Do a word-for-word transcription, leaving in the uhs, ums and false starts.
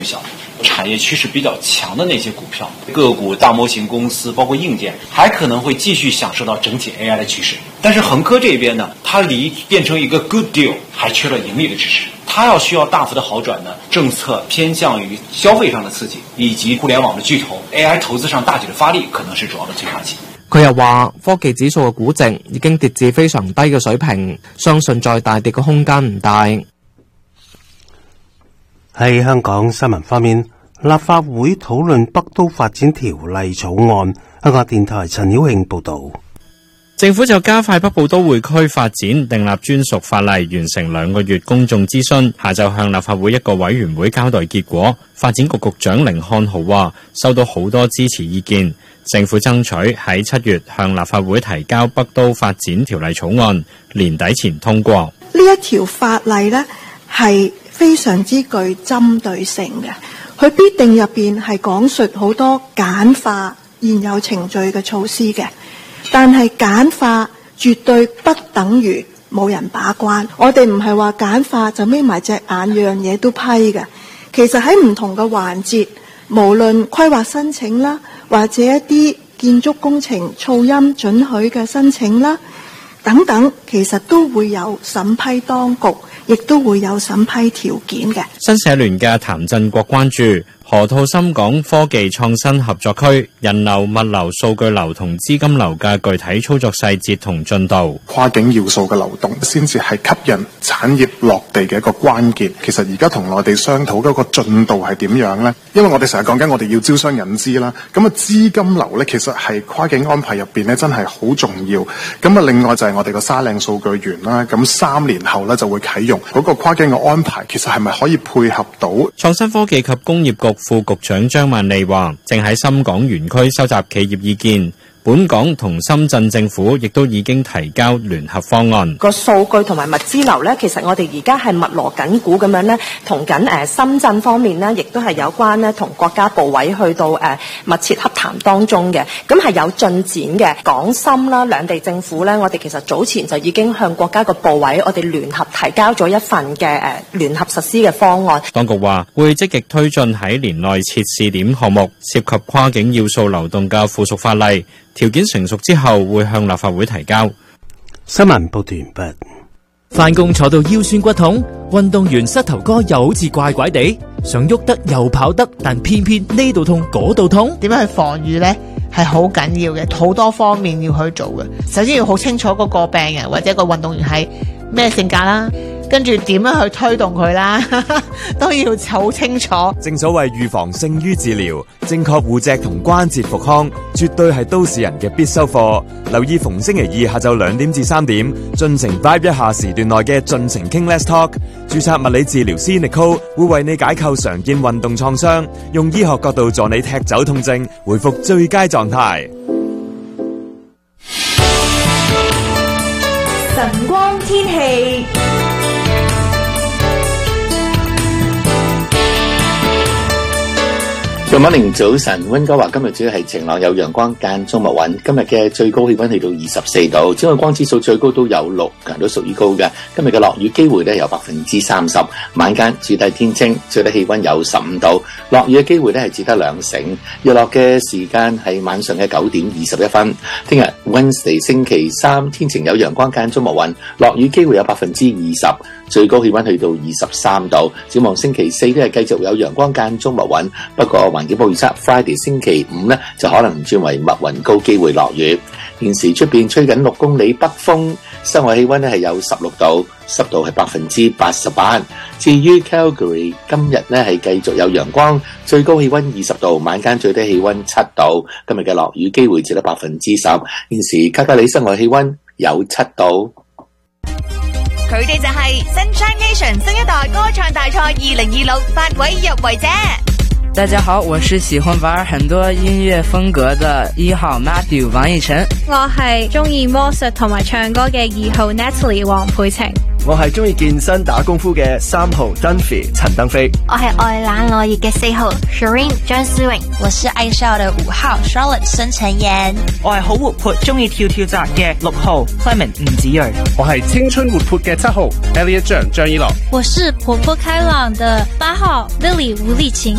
小产业趋势比较强的那些股票，个股、大模型公司，包括硬件，还可能会继续享受到整体 A I 的趋势。但是恒科这边呢，它离变成一个 good deal 还缺了盈利的支持，它要需要大幅的好轉呢，政策偏向於消費上的刺激，以及互聯網的巨頭 A I 投資上大舉的發力，可能是主要的催化劑。 佢又話科技指數嘅估值已經跌至非常低嘅水平，相信再大跌嘅空間唔大。 喺香港新聞方面，立法會討論北都發展條例草案。香港電台陳曉慶報導。 政府就加快北部都會區發展訂立專屬法例，完成兩個月公眾諮詢，下晝向立法會一個委員會交代結果。發展局局長甯漢豪話收到好多支持意見，政府爭取喺七月向立法會提交北都發展條例草案，年底前通過。 呢一條法例呢係非常之具針對性嘅，佢必定入邊係講述好多簡化現有程序嘅措施嘅。但係簡化絕對不等於冇人把關，我哋唔係話簡化就眯埋隻眼樣嘢都批嘅。其實喺唔同嘅環節，無論規劃申請啦，或者一啲建築工程噪音准許嘅申請啦等等，其實都會有審批當局，亦都會有審批條件嘅。 新社聯嘅譚振國關注河套深港科技創新合作區人流、物流、數據流同資金流嘅具體操作細節同進度。 跨境要素嘅流動先至係吸引產業落地嘅一個關鍵。其實而家同內地商討嗰個進度係點樣呢？因為我哋成日講緊我哋要招商引資啦，咁啊資金流呢，其實係跨境安排入邊呢真係好重要。咁啊另外就係我哋個沙嶺數據園啦，咁三年後呢就會啟用嗰個跨境嘅安排，其實係咪可以配合到？ 創新科技及工業局副局長張萬利話，正喺深港園區收集企業意見。本港同深圳政府亦都已經提交聯合方案。 個數據同埋物資流呢，其實我哋而家係密鑼緊鼓咁樣呢，同緊誒深圳方面呢，亦都係有關呢同國家部委去到誒密切洽談當中嘅，咁係有進展嘅。港深啦兩地政府呢，我哋其實早前就已經向國家個部委，我哋聯合提交咗一份嘅誒聯合實施嘅方案。 當局話會積極推進喺年內設試點項目，涉及跨境要素流動嘅附屬法例。條件成熟之後會向立法會提交。 新聞報道完畢。 返工坐到腰酸骨痛，運動完膝頭哥又好似怪怪地，想喐得又跑得，但偏偏呢度痛嗰度痛。 點樣去防禦呢？係好緊要嘅，好多方面要去做嘅。首先要好清楚嗰個病人或者個運動員係咩性格啦，跟住點樣去推動佢啦，都要好清楚。 正所謂預防勝於治療，正確護脊同關節復康，絕對係都市人嘅必修課。留意逢星期二下晝兩點至三點，盡情 vibe 一下時段內嘅盡情傾 Let's Talk。註冊物理治療師 Nicole 會為你解構常見運動創傷，用醫學角度助你踢走痛症，回復最佳狀態。 晨光天氣。 Good morning，早晨，溫哥華今日主要係晴朗有陽光間中密雲，今日嘅最高氣溫去到二十四度，紫外光指數最高都有六，強度屬於高嘅。今日嘅落雨機會咧有百分之三十，晚間最低天晴，最低氣溫有十五度，落雨嘅機會咧係只得兩成，日落嘅時間係晚上嘅九點二十一分。聽日 Wednesday 星期三天晴有陽光間中密雲，落雨機會有百分之二十。最高氣溫去到二十三度，展望星期四都係繼續有陽光間中密雲，不過環境報預測 Friday 星期五呢就可能轉為密雲高機會落雨。現時出邊吹緊六公里北風，室外氣溫呢係有十六度，濕度係百分之八十八。至於 Calgary 今日呢係繼續有陽光，最高氣溫二十度，晚間最低氣溫七度。今日嘅落雨機會只得百分之十。現時卡加里室外氣溫有七度。 佢哋就係 Sunshine Nation 新一代歌唱大賽二零二六八位入圍者。 大家好，我是喜歡玩很多音樂風格的一號 Matthew 王奕晨。 我係中意魔術同埋唱歌嘅二號 Natalie 黃佩晴。 我係中意健身打功夫嘅三號 Dunphy 陳登飛。 我係愛懶我熱嘅四號 Shireen 張思穎。 我是愛笑的五號 Charlotte 孫晨妍。 我係好活潑中意跳跳紮嘅六號 Clement 吳子睿。 我係青春活潑嘅七號 Elliot 張張依樂。 我是活潑開朗的八號 Lily 吳麗琴。